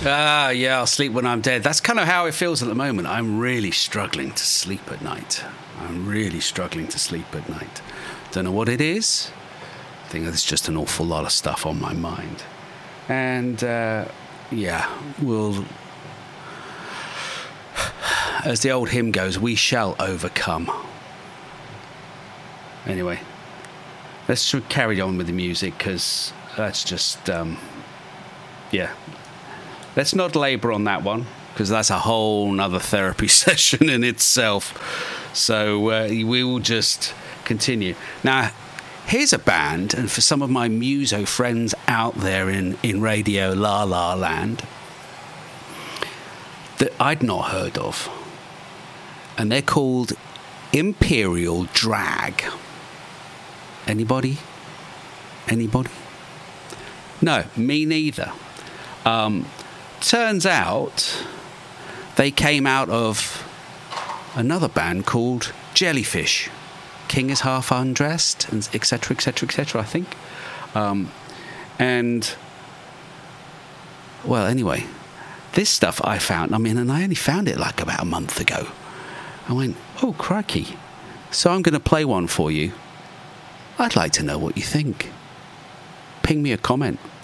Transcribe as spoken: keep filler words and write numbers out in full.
Ah, yeah, I'll sleep when I'm dead. That's kind of how it feels at the moment. I'm really struggling to sleep at night. I'm really struggling to sleep at night. Don't know what it is. I think there's just an awful lot of stuff on my mind. And, uh, yeah, we'll... As the old hymn goes, we shall overcome. Anyway, let's carry on with the music, because that's just, um, yeah. Let's not labour on that one, because that's a whole nother therapy session in itself. So uh, we will just continue. Now, here's a band, and for some of my muso friends out there in, in Radio La La Land, that I'd not heard of. And they're called Imperial Drag. Anybody? Anybody? No, me neither. Um, turns out they came out of another band called Jellyfish. King is Half Undressed, and et cetera, et cetera, et cetera, I think. Um, and, well, anyway, this stuff I found, I mean, and I only found it like about a month ago. I went, oh, crikey. So I'm going to play one for you. I'd like to know what you think. Ping me a comment.